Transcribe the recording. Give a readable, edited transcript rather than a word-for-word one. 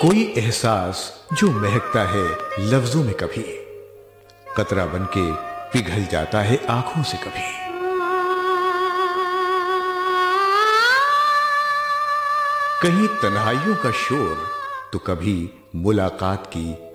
कोई एहसास जो महकता है लफ्जों में कभी, कतरा बनके पिघल जाता है आंखों से कभी। कहीं तन्हाइयों का शोर तो कभी मुलाकात की